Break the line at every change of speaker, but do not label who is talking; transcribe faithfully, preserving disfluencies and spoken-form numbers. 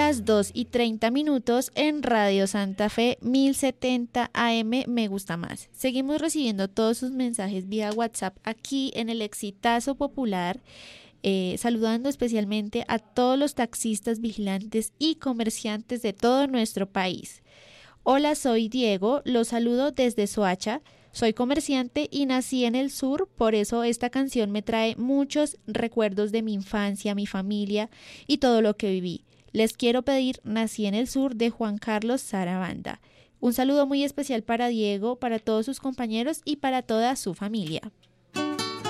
las dos y treinta minutos en Radio Santa Fe mil setenta A M Me Gusta Más. Seguimos recibiendo todos sus mensajes vía WhatsApp aquí en el Exitazo Popular, eh, saludando especialmente a todos los taxistas, vigilantes y comerciantes de todo nuestro país. Hola, soy Diego, los saludo desde Soacha. Soy comerciante y nací en el sur, por eso esta canción me trae muchos recuerdos de mi infancia, mi familia y todo lo que viví. Les quiero pedir Nací en el sur de Juan Carlos Sarabanda. Un saludo muy especial para Diego, para todos sus compañeros y para toda su familia.